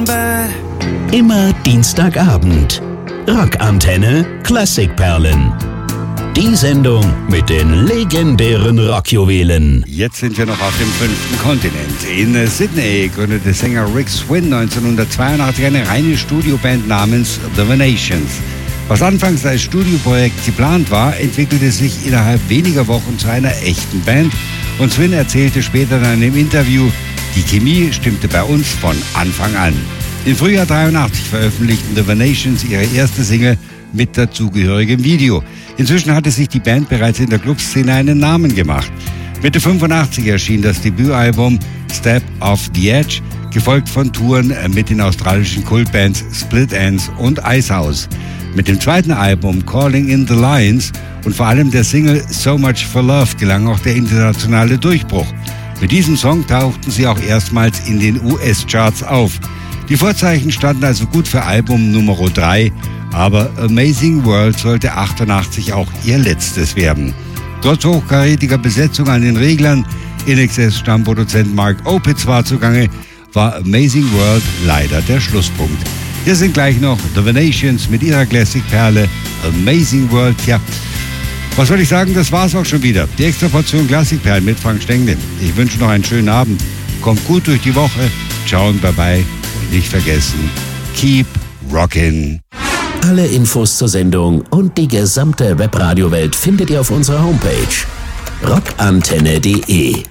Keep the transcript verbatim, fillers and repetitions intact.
Immer Dienstagabend. Rockantenne Klassikperlen. Die Sendung mit den legendären Rockjuwelen. Jetzt sind wir noch auf dem fünften Kontinent. In Sydney gründete Sänger Rick Swin neunzehnhundertzweiundachtzig eine reine Studioband namens The Venations. Was anfangs als Studioprojekt geplant war, entwickelte sich innerhalb weniger Wochen zu einer echten Band. Und Swin erzählte später in einem Interview, die Chemie stimmte bei uns von Anfang an. Im Frühjahr dreiundachtzig veröffentlichten The Venations ihre erste Single mit dazugehörigem Video. Inzwischen hatte sich die Band bereits in der Clubszene einen Namen gemacht. Mitte fünfundachtzig erschien das Debütalbum Step Off the Edge, gefolgt von Touren mit den australischen Kultbands Split Enz und Icehouse. Mit dem zweiten Album Calling in the Lions und vor allem der Single So Much for Love gelang auch der internationale Durchbruch. Mit diesem Song tauchten sie auch erstmals in den U S-Charts auf. Die Vorzeichen standen also gut für Album Nummer drei, aber Amazing World sollte achtundachtzig auch ihr letztes werden. Trotz hochkarätiger Besetzung an den Reglern, I N X S-Stammproduzent Mark Opitz war zugange, war Amazing World leider der Schlusspunkt. Hier sind gleich noch The Venations mit ihrer Classic-Perle Amazing World. Ja, was soll ich sagen, das war's auch schon wieder. Die extra Portion Classic-Perlen mit Frank Stengel. Ich wünsche noch einen schönen Abend. Kommt gut durch die Woche. Ciao und bye-bye. Und nicht vergessen, keep rockin'. Alle Infos zur Sendung und die gesamte Webradio-Welt findet ihr auf unserer Homepage rockantenne punkt de.